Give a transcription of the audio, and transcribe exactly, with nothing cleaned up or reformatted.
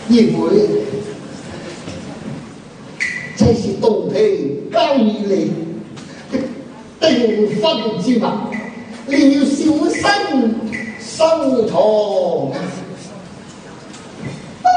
因为这是东平交易嚟定分之物，你要小心收藏。